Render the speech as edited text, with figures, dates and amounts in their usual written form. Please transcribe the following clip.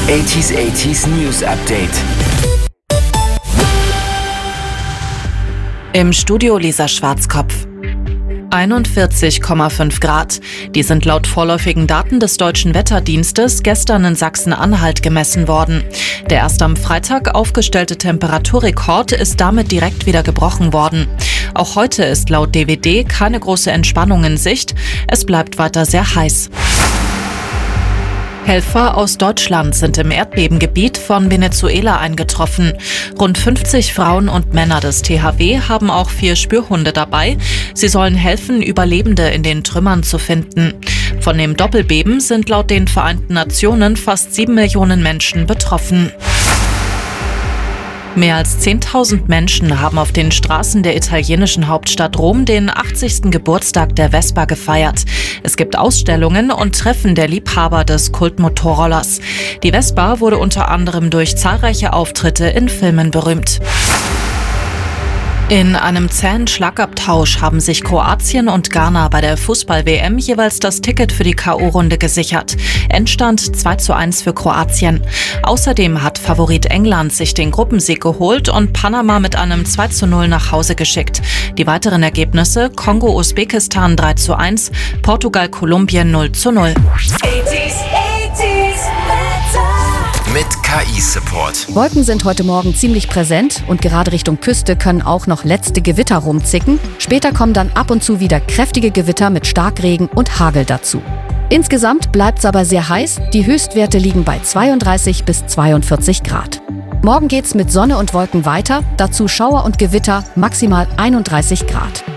80s News Update. Im Studio Lisa Schwarzkopf. 41,5 Grad. Die sind laut vorläufigen Daten des Deutschen Wetterdienstes gestern in Sachsen-Anhalt gemessen worden. Der erst am Freitag aufgestellte Temperaturrekord ist damit direkt wieder gebrochen worden. Auch heute ist laut DWD keine große Entspannung in Sicht. Es bleibt weiter sehr heiß. Helfer aus Deutschland sind im Erdbebengebiet von Venezuela eingetroffen. Rund 50 Frauen und Männer des THW haben auch 4 Spürhunde dabei. Sie sollen helfen, Überlebende in den Trümmern zu finden. Von dem Doppelbeben sind laut den Vereinten Nationen fast 7 Millionen Menschen betroffen. Mehr als 10.000 Menschen haben auf den Straßen der italienischen Hauptstadt Rom den 80. Geburtstag der Vespa gefeiert. Es gibt Ausstellungen und Treffen der Liebhaber des Kultmotorrollers. Die Vespa wurde unter anderem durch zahlreiche Auftritte in Filmen berühmt. In einem zähen Schlagabtausch haben sich Kroatien und Ghana bei der Fußball-WM jeweils das Ticket für die K.O.-Runde gesichert. Endstand 2:1 für Kroatien. Außerdem hat Favorit England sich den Gruppensieg geholt und Panama mit einem 2:0 nach Hause geschickt. Die weiteren Ergebnisse: Kongo-Usbekistan 3:1, Portugal-Kolumbien 0:0. Mit KI-Support. Wolken sind heute Morgen ziemlich präsent und gerade Richtung Küste können auch noch letzte Gewitter rumzicken. Später kommen dann ab und zu wieder kräftige Gewitter mit Starkregen und Hagel dazu. Insgesamt bleibt es aber sehr heiß. Die Höchstwerte liegen bei 32 bis 42 Grad. Morgen geht's mit Sonne und Wolken weiter, dazu Schauer und Gewitter, maximal 31 Grad.